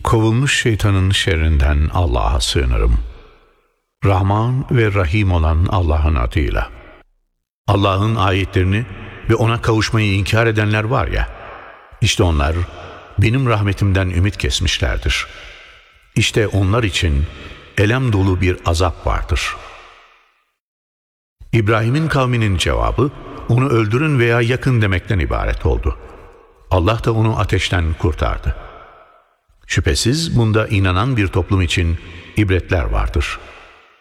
Kovulmuş şeytanın şerrinden Allah'a sığınırım. Rahman ve Rahim olan Allah'ın adıyla. Allah'ın ayetlerini ve ona kavuşmayı inkar edenler var ya, işte onlar benim rahmetimden ümit kesmişlerdir. İşte onlar için elem dolu bir azap vardır. İbrahim'in kavminin cevabı, onu öldürün veya yakın demekten ibaret oldu. Allah da onu ateşten kurtardı. Şüphesiz bunda inanan bir toplum için ibretler vardır.